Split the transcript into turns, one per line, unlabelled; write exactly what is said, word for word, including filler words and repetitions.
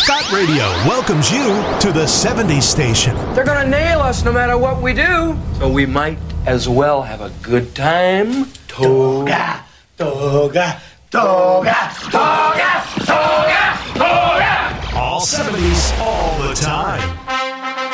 Scott Radio welcomes you to the seventies station.
They're gonna nail us no matter what we do, so we might as well have a good time. Toga, toga, toga, toga.